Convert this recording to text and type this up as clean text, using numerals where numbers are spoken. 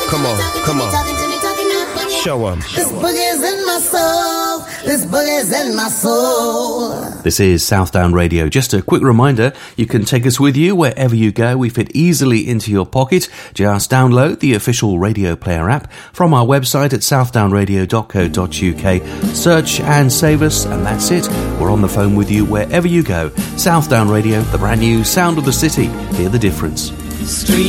Come on, come on. Show 'em. This boogie's in my soul. This boogie's in my soul. This is Southdown Radio. Just a quick reminder, you can take us with you wherever you go. We fit easily into your pocket. Just download the official Radio Player app from our website at southdownradio.co.uk. Search and save us, and that's it. We're on the phone with you wherever you go. Southdown Radio, the brand new sound of the city. Hear the difference.